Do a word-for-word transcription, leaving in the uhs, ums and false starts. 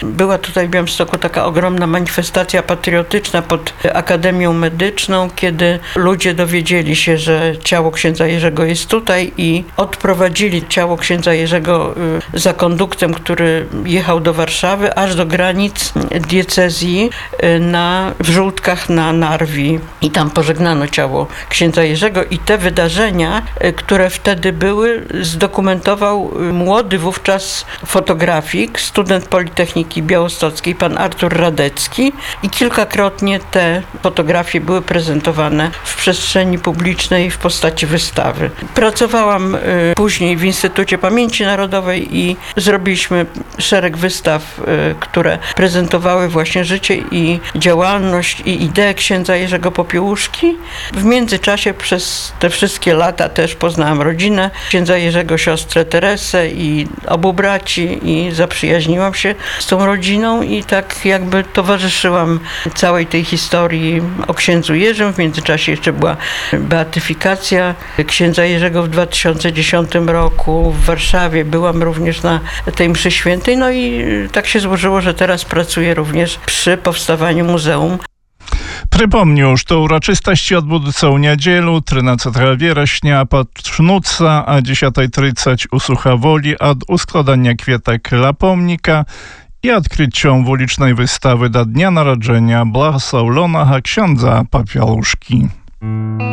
Była tutaj w Białymstoku taka ogromna manifestacja patriotyczna pod Akademią Medyczną, kiedy ludzie dowiedzieli się, że ciało księdza Jerzego jest tutaj i odprowadzili ciało księdza Jerzego za konduktem, który jechał do Warszawy, aż do granic diecezji na Wrzółtkach na Narwi. I tam pożegnano ciało księdza Jerzego i te wydarzenia, które wtedy były, zdokumentował młody wówczas fotografik, student Politechniki Białostockiej, pan Artur Radecki, i kilkakrotnie te fotografie były prezentowane w przestrzeni publicznej w postaci wystawy. Pracowałam później w Instytucie Pamięci Narodowej i zrobiliśmy szereg wystaw, które prezentowały właśnie życie i działalność i ideę księdza Jerzego Popiełuszki. W międzyczasie przez te wszystkie lata też poznałam rodzinę księdza Jerzego, siostrę Teresę i obu braci i zaprzyjaźniłam się z tą rodziną i tak jakby towarzyszyłam całej tej historii o księdzu Jerzym. W międzyczasie jeszcze była beatyfikacja księdza Jerzego w dwa tysiące dziesiątym roku w Warszawie. Byłam również na tej mszy świętej, no i tak się złożyło, że teraz pracuję również przy powstawaniu muzeum. Przypomnю, że uroczystości odbędą się w niedzielę, trynastego września pod Sznuca, a dziesiąta trzydzieści u Suchawoli od uskładania kwietek dla pomnika i odkryciem ulicznej wystawy do Dnia Narodzenia błogosławionego księdza Popiełuszki.